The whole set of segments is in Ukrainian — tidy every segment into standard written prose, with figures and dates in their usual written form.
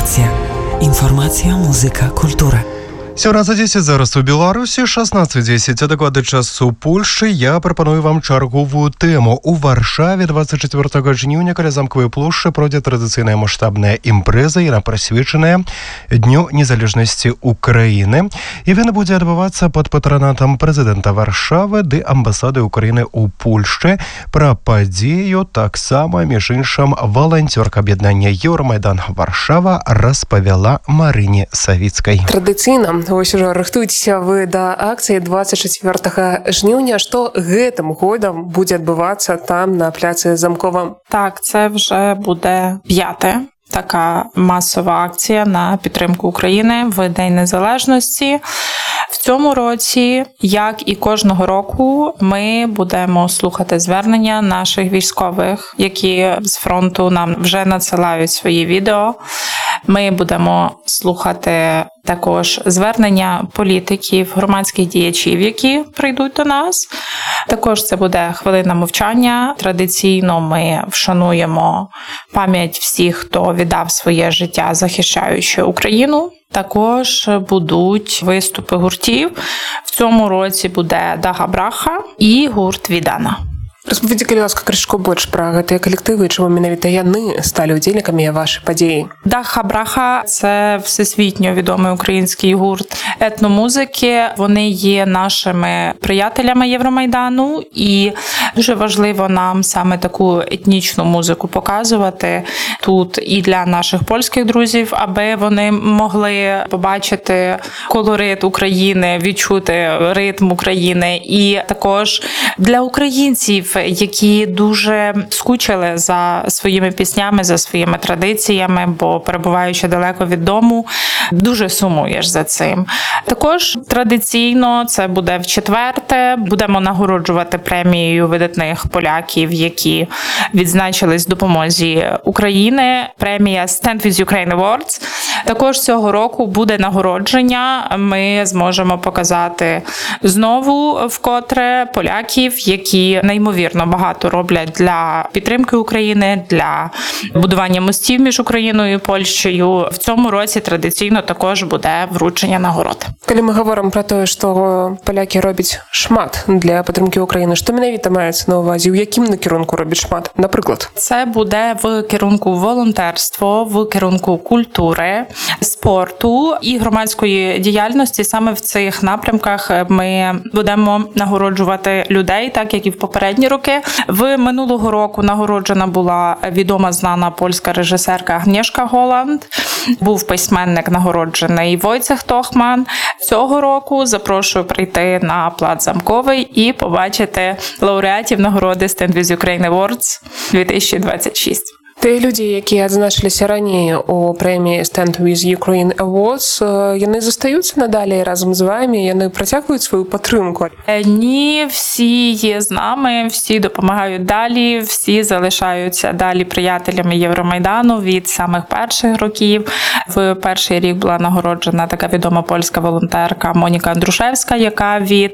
Інформація, музика, культура. 17:10 зараз у Білорусі, 16:10 – це докладний час у Польщі. Я пропоную вам чергову тему. У Варшаві 24 жніўня каля Замкової площі пройде традиційна масштабна імпреза, яка присвячена Дню незалежності України. І він буде відбуватися під патронатом президента Варшави ди амбасади України у Польщі. Про подію так само, між іншим, волонтерка об'єднання Євромайдан Варшава розповіла Марині Савіцькій. Традыцыйна, вось ужо рыхтуйцеся вы да акцыі 24 жніўня. Што гэтым годам будзе адбывацца там на пляцы Замкова? Так, це вже буде 5-та така масова акція на підтримку України в День Незалежності. В цьому році, як і кожного року, ми будемо слухати звернення наших військових, які з фронту нам вже надсилають свої відео. Ми будемо слухати також звернення політиків, громадських діячів, які прийдуть до нас. Також це буде хвилина мовчання. Традиційно ми вшануємо пам'ять всіх, хто віддав своє життя, захищаючи Україну. Також будуть виступи гуртів. В цьому році буде Даха Браха і гурт Відана. Распавядзі, калі ласка, крышку больш пра гэтыя калектывы, чаму менавіта яны сталі ўдзельнікамі вашай падзеі? Даха Браха – це всесвітньо відомий український гурт етномузики. Вони є нашими приятелями Євромайдану, і дуже важливо нам саме таку етнічну музику показувати тут і для наших польських друзів, аби вони могли побачити колорит України, відчути ритм України, і також для українців, які дуже скучили за своїми піснями, за своїми традиціями, бо перебуваючи далеко від дому, дуже сумуєш за цим. Також традиційно це буде в 4-те. Будемо нагороджувати премією видатних поляків, які відзначились в допомозі України. Премія Stand with Ukraine Awards. Також цього року буде нагородження. Ми зможемо показати знову вкотре поляків, які неймовірно багато роблять для підтримки України, для будування мостів між Україною і Польщею. В цьому році традиційно також буде вручення нагород. Калі ми говоримо про те, що поляки роблять шмат для підтримки України, що менавіта мається на увазі? У яким накірунку роблять шмат, наприклад? Це буде в керунку волонтерства, в керунку культури, спорту і громадської діяльності. Саме в цих напрямках ми будемо нагороджувати людей, так як і в попередні роки. В минулого року нагороджена була відома знана польська режисерка Агнєшка Голланд. Був письменник нагороджений Войцех Тохман. Цього року запрошую прийти на плац Замковий і побачити лауреатів нагороди Stand with Ukraine Awards 2026. Ті люди, які адзначилися раніше у премії Stand with Ukraine Awards, яны застаються надалі разом з вами, яны працягвають свою підтримку? Ні, всі є з нами, всі допомагають далі, всі залишаються далі приятелями Євромайдану від самих перших років. В перший рік була нагороджена така відома польська волонтерка Моніка Андрушевська, яка від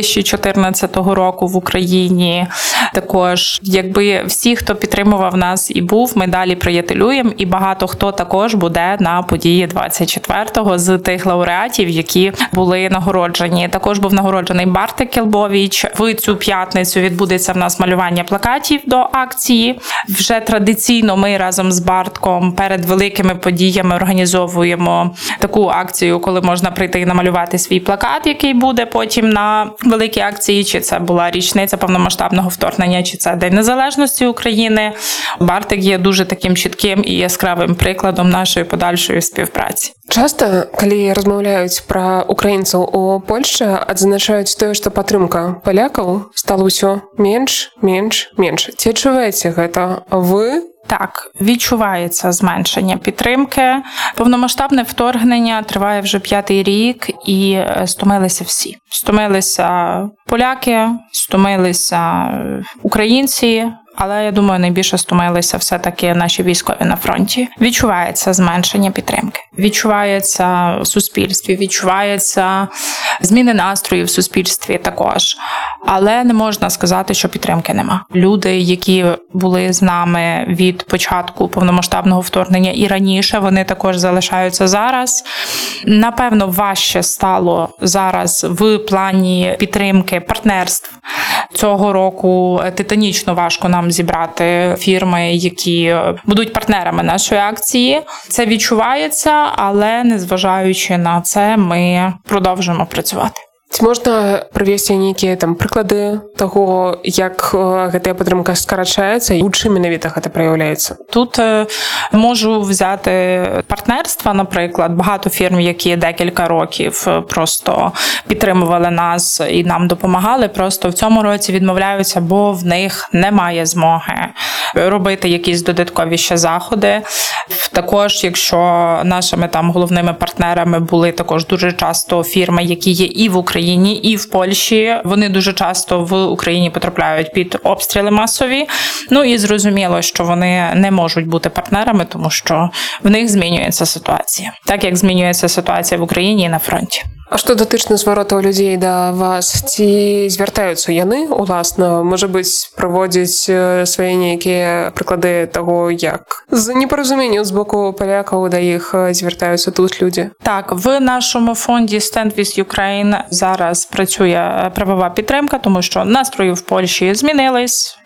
2014 року в Україні. Також, якби всі, хто підтримував нас і був, ми далі приятелюємо, і багато хто також буде на події 24-го з тих лауреатів, які були нагороджені. Також був нагороджений Бартик Кілбович. В цю п'ятницю відбудеться в нас малювання плакатів до акції. Вже традиційно ми разом з Бартком перед великими подіями організовуємо таку акцію, коли можна прийти і намалювати свій плакат, який буде потім на великій акції, чи це була річниця повномасштабного вторгнення, чи це День Незалежності України. Бартик є дуже таким чітким і яскравим прикладом нашої подальшої співпраці. Часто, калі размаўляюць пра украінцаў у Польшчы, адзначаюць тое, што падтрымка палякаў стала ўсё менш. Ці адчуваеце гэта вы? Так, відчувається зменшення підтримки. Повномасштабне вторгнення триває вже 5-й рік, і стомилися всі. Стомилися поляки, стомилися українці, але, я думаю, найбільше стомилися все-таки наші військові на фронті. Відчувається зменшення підтримки. відчувається в суспільстві, відчувається зміни настрою в суспільстві також. Але не можна сказати, що підтримки нема. Люди, які були з нами від початку повномасштабного вторгнення і раніше, вони також залишаються зараз. Напевно, важче стало зараз в плані підтримки партнерств. Цього року титанічно важко нам зібрати фірми, які будуть партнерами нашої акції. Це відчувається, але незважаючи на це, ми продовжуємо працювати. Ці можна прывесці нейкія там прыклады таго, як гэтая падтрымка скарачаецца і у чым менавіта гэта праяўляецца? Тут можу взяти партнерства, наприклад, багато фірм, які декілька років просто підтримували нас і нам допомагали, просто в цьому році відмовляються, бо в них немає змоги робити якісь додаткові ще заходи. Також, якщо нашими там головними партнерами були також дуже часто фірми, які є і в Україні, і в Польщі, вони дуже часто в Україні потрапляють під обстріли масові. Ну і зрозуміло, що вони не можуть бути партнерами, тому що в них змінюється ситуація. Так, як змінюється ситуація в Україні і на фронті. А што датычна зваротаў людзей да вас, ці звяртаюцца яны уласна, можа быць, праводзіць свае нейкія прыклады таго, як з непаразуменняў з боку палякаў да іх звяртаюцца тут людзі? Так, в нашому фонді Stand with Ukraine зараз працює правова підтримка, тому що настрої в Польщі змінились.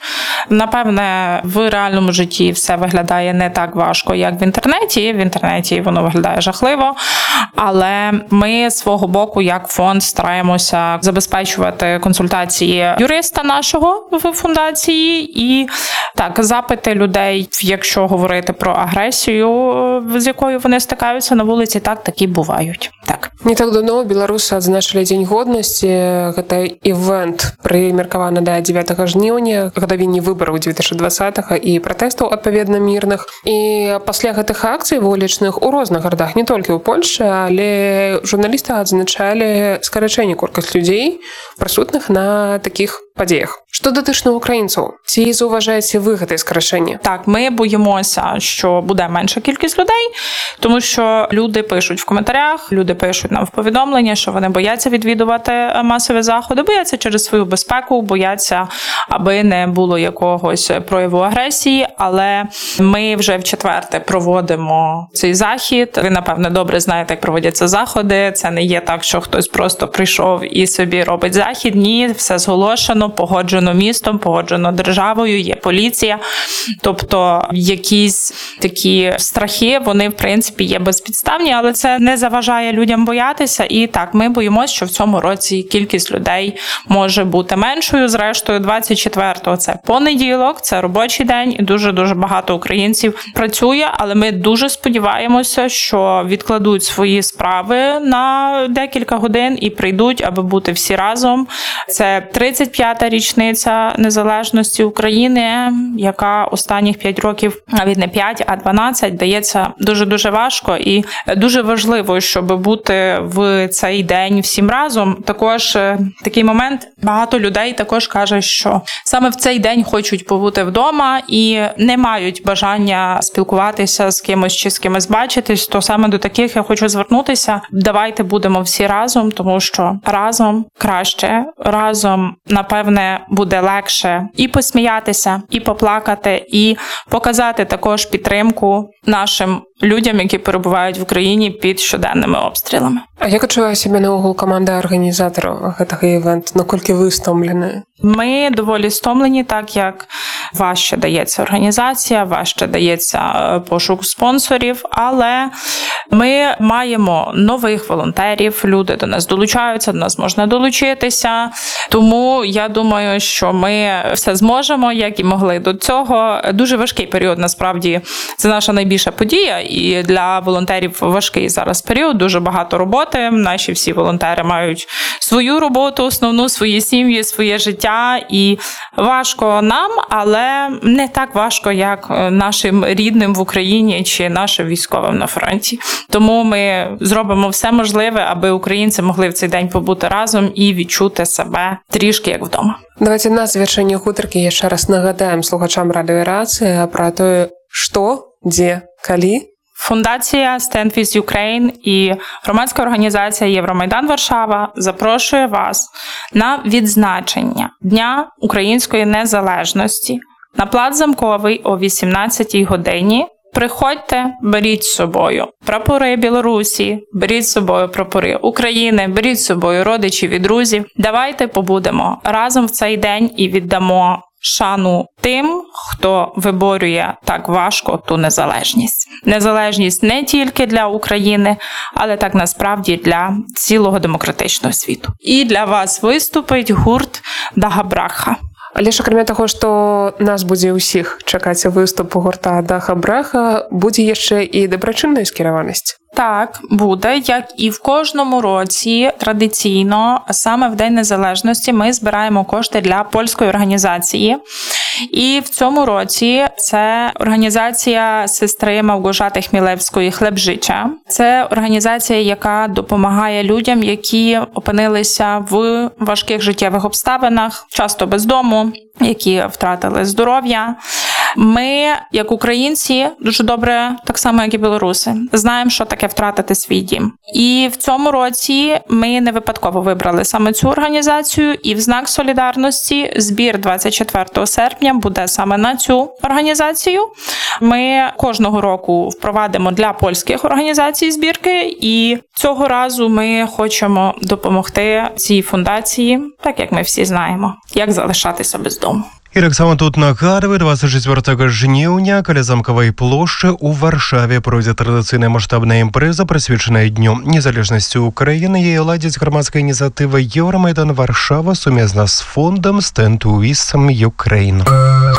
Напевне, в реальному житті все виглядає не так важко, як в інтернеті. В інтернеті воно виглядає жахливо, але ми свого боку, як фонд, стараємося забезпечувати консультації юриста нашого в фундації і так, запити людей, якщо говорити про агресію, з якою вони стикаються на вулиці, так, такі бувають. Так. Не так давно беларусы адзначылі Дзень годнасці. Гэта івент прымеркаваны да 9 жніўня, гадавінні выбараў 2020 і пратэстаў адпаведна мірных. І пасля гэтых акцый вулічных у розных гарадах, не толькі ў Польшчы, але журналісты адзначалі скарачэнне колькасць людзей, прысутных на такіх падзеях. Што датычна українців? Ці зауважаєте ви гэта скорочення? Так, ми боїмося, що буде менша кількість людей, тому що люди пишуть в коментарях, люди пишуть нам в повідомлення, що вони бояться відвідувати масові заходи, бояться через свою безпеку, бояться, аби не було якогось прояву агресії, але ми вже вчетверте проводимо цей захід. Ви, напевне, добре знаєте, як проводяться заходи. Це не є так, що хтось просто прийшов і собі робить захід. Ні, все зголошено, погоджено містом, погоджено державою, є поліція. Тобто якісь такі страхи, вони, в принципі, є безпідставні, але це не заважає людям боятися. І так, ми боїмося, що в цьому році кількість людей може бути меншою. Зрештою, 24-го це понеділок, це робочий день, і дуже-дуже багато українців працює, але ми дуже сподіваємося, що відкладуть свої справи на декілька годин і прийдуть, аби бути всі разом. Це 35-та річниця незалежності України, яка останніх 5 років, навіть не 5, а 12, дається дуже-дуже важко. І дуже важливо, щоб бути в цей день всім разом. Також такий момент, багато людей також каже, що саме в цей день хочуть побути вдома і не мають бажання спілкуватися з кимось чи з кимось бачитись, то саме до таких я хочу звернутися. Давайте будемо всі разом, тому що разом краще, разом, напевне, буде легше і посміятися, і поплакати, і показати також підтримку нашим людям, які перебувають в Україні під щоденними обстрілами. А як адчувае сябе наогул каманда арганізатараў гэтага івенту? Наколькі ви стомлені? Ми доволі стомлені, так як важче дається організація, важче дається пошук спонсорів, але ми маємо нових волонтерів, люди до нас долучаються, до нас можна долучитися, тому я думаю, що ми все зможемо, як і могли до цього. Дуже важкий період, насправді, це наша найбільша подія, і для волонтерів важкий зараз період, дуже багато роботи, наші всі волонтери мають свою роботу, основну, свої сім'ї, своє життя, і важко нам, але не так важко, як нашим рідним в Україні чи нашим військовим на фронті. Тому ми зробимо все можливе, аби українці могли в цей день побути разом і відчути себе трішки як вдома. Давайте на завершэнне гутаркі яшчэ раз нагадаем слухачам радыёрацыі пра тое, што, дзе, калі Фундація Stand with Ukraine і громадська організація Євромайдан Варшава запрошує вас на відзначення Дня Української незалежності на плац Замковий о 18-й годині. Приходьте, беріть з собою прапори Білорусі, беріть з собою прапори України, беріть з собою родичів і друзів. Давайте побудемо разом в цей день і віддамо шану тим, хто виборює так важко ту незалежність. Незалежність не тільки для України, але так насправді для цілого демократичного світу. І для вас виступить гурт Даха Браха. Але ж акрамя таго, што нас будзе ўсіх чакаць выступ гурта Даха Браха, будзе яшчэ і дабрачынная скіраванасць. Так, буде, як і в кожному році традиційно, саме в День Незалежності ми збираємо кошти для польської організації. І в цьому році це організація сестри Мałgorzaty Chmielewskiej «Хлеб життя». Це організація, яка допомагає людям, які опинилися в важких життєвих обставинах, часто без дому, які втратили здоров'я. Ми, як українці, дуже добре, так само, як і білоруси, знаємо, що таке втратити свій дім. І в цьому році ми не випадково вибрали саме цю організацію, і в знак солідарності збір 24 серпня буде саме на цю організацію. Ми кожного року впровадимо для польських організацій збірки, і цього разу ми хочемо допомогти цій фундації, так як ми всі знаємо, як залишатися без дому. І так само тут нагадую, 24 жніўня каля Замкавай плошчы у Варшаве пройдзе традыцыйная маштабная імпрэза, прысвечаная Дню незалежнасці Украіны. Яе ладзіць грамадская ініцыятыва Євромайдан Варшава сумесна з фондам Stand with Ukraine.